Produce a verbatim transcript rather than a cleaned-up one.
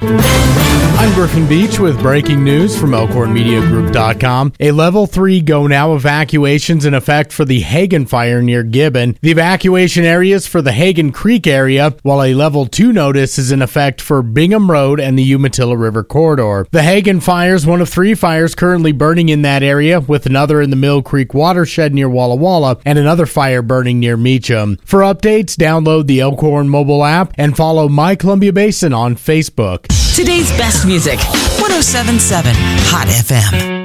I'm Griffin Beach with breaking news from Elkhorn Media Group dot com. A level three go now evacuations in effect for the Hagen fire near Gibbon. The evacuation areas for the Hagen Creek area, while a level two notice is in effect for Bingham Road and the Umatilla River corridor. The Hagen fire is one of three fires currently burning in that area, with another in the Mill Creek watershed near Walla Walla and another fire burning near Meacham. For updates, download the Elkhorn mobile app and follow My Columbia Basin on Facebook. Today's best music, one oh seven point seven Hot F M.